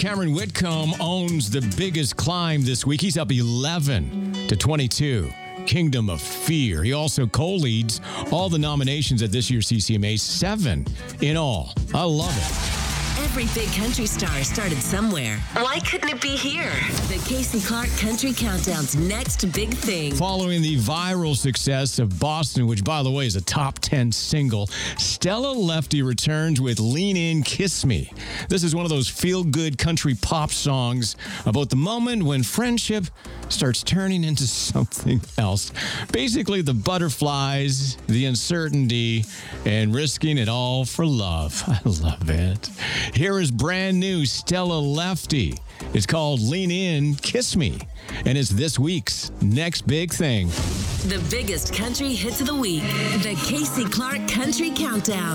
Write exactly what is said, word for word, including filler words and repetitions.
Cameron Whitcomb owns The Biggest Climb this week. He's up eleven to twenty-two. Kingdom of Fear. He also co-leads all the nominations at this year's C C M A, seven in all. I love it. Every big country star started somewhere. Why couldn't it be here? The Casey Clark Country Countdown's next big thing. Following the viral success of Boston, which, by the way, is a top ten single, Stella Lefty returns with Lean In, Kiss Me. This is one of those feel-good country pop songs about the moment when friendship starts turning into something else. Basically, the butterflies, the uncertainty, and risking it all for love. I love it. Here is brand new Stella Lefty. It's called Lean In, Kiss Me, and it's this week's next big thing. The biggest country hits of the week. The Casey Clark Country Countdown.